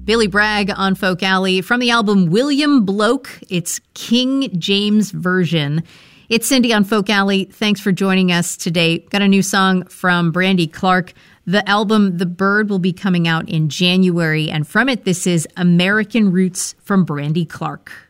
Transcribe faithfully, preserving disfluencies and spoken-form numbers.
Billy Bragg on Folk Alley from the album William Bloke. It's King James version. It's Cindy on Folk Alley. Thanks for joining us today. Got a new song from Brandy Clark. The album The Bird will be coming out in January, and from it, this is American Roots from Brandy Clark.